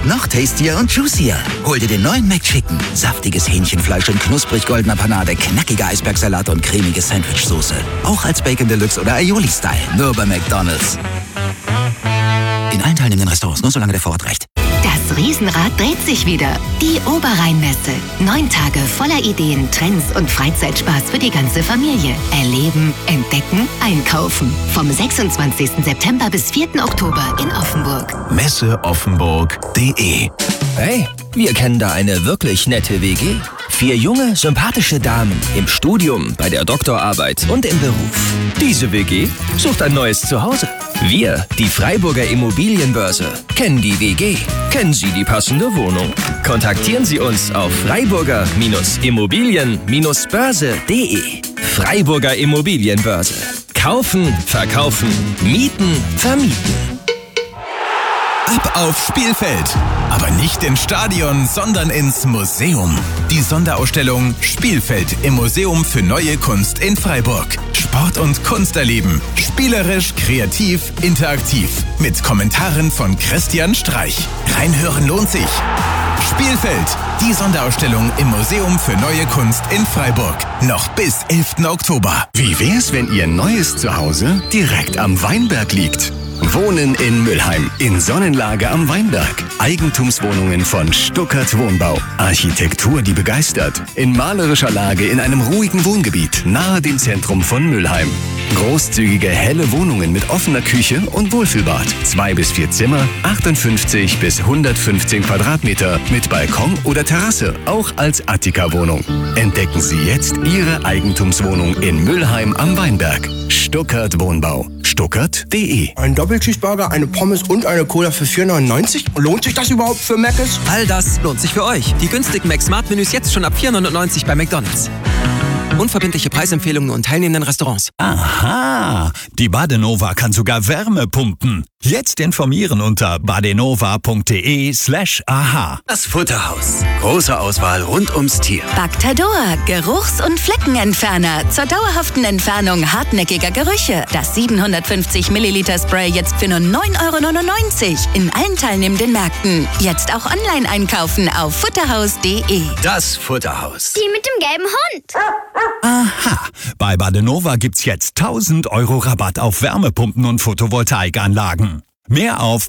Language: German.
jetzt noch tastier und juicier. Hol dir den neuen McChicken. Saftiges Hähnchenfleisch in knusprig goldener Panade, knackiger Eisbergsalat und cremige Sandwichsoße. Auch als Bacon Deluxe oder Aioli-Style. Nur bei McDonald's. In allen teilnehmenden Restaurants, nur solange der Vorrat reicht. Das Riesenrad dreht sich wieder. Die Oberrheinmesse. 9 Tage voller Ideen, Trends und Freizeitspaß für die ganze Familie. Erleben, entdecken, einkaufen. Vom 26. September bis 4. Oktober in Offenburg. Messeoffenburg.de. Hey, wir kennen da eine wirklich nette WG. 4 junge, sympathische Damen im Studium, bei der Doktorarbeit und im Beruf. Diese WG sucht ein neues Zuhause. Wir, die Freiburger Immobilienbörse, kennen die WG. Kennen Sie die passende Wohnung? Kontaktieren Sie uns auf freiburger-immobilien-börse.de. Freiburger Immobilienbörse. Kaufen, verkaufen, mieten, vermieten. Ab auf Spielfeld. Aber nicht ins Stadion, sondern ins Museum. Die Sonderausstellung Spielfeld im Museum für Neue Kunst in Freiburg. Sport und Kunst erleben. Spielerisch, kreativ, interaktiv. Mit Kommentaren von Christian Streich. Reinhören lohnt sich. Spielfeld, die Sonderausstellung im Museum für Neue Kunst in Freiburg. Noch bis 11. Oktober. Wie wär's, wenn Ihr neues Zuhause direkt am Weinberg liegt? Wohnen in Mülheim, in Sonnenlage am Weinberg. Eigentumswohnungen von Stuckert Wohnbau. Architektur, die begeistert. In malerischer Lage in einem ruhigen Wohngebiet, nahe dem Zentrum von Mülheim. Großzügige, helle Wohnungen mit offener Küche und Wohlfühlbad. 2 bis 4 Zimmer, 58 bis 115 Quadratmeter mit Balkon oder Terrasse, auch als Attika-Wohnung. Entdecken Sie jetzt Ihre Eigentumswohnung in Mülheim am Weinberg. Stuckert Wohnbau. Stuckert.de. Ein Doppelcheeseburger, eine Pommes und eine Cola für 4,99? Lohnt sich das überhaupt für Mc's? All das lohnt sich für euch. Die günstigen Mac-Smart-Menüs jetzt schon ab 4,99 bei McDonald's. Unverbindliche Preisempfehlungen und teilnehmenden Restaurants. Aha, die Badenova kann sogar Wärme pumpen. Jetzt informieren unter badenova.de/aha. Das Futterhaus. Große Auswahl rund ums Tier. Bactador, Geruchs- und Fleckenentferner. Zur dauerhaften Entfernung hartnäckiger Gerüche. Das 750 Milliliter Spray jetzt für nur 9,99 € in allen teilnehmenden Märkten. Jetzt auch online einkaufen auf futterhaus.de. Das Futterhaus. Die mit dem gelben Hund. Aha, bei Badenova gibt's jetzt 1.000 € Rabatt auf Wärmepumpen und Photovoltaikanlagen. Mehr auf